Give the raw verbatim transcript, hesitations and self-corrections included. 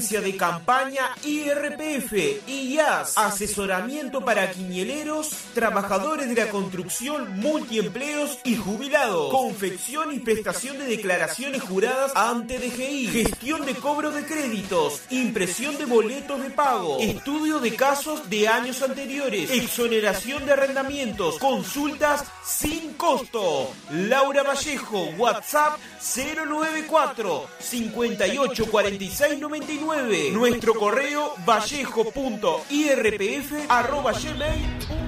de campaña I R P F, I A S, asesoramiento para quiñeleros, trabajadores de la construcción, multiempleos y jubilados, confección y prestación de declaraciones juradas ante D G I, gestión de cobro de créditos, impresión de boletos de pago, estudio de casos de años anteriores, exoneración de arrendamientos, consultas sin costo. Laura Vallejo, WhatsApp cero nueve cuatro, cincuenta y ocho, cuarenta y seis, noventa y nueve. Nuestro correo vallejo punto i r p f arroba gmail punto com.